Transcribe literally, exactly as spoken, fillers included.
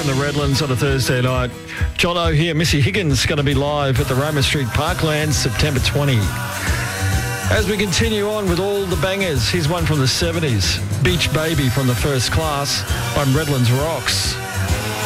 from the Redlands on a Thursday night. John O here. Missy Higgins going to be live at the Roma Street Parklands September twentieth. As we continue on with all the bangers, here's one from the seventies. Beach Baby from the First Class on Redlands Rocks.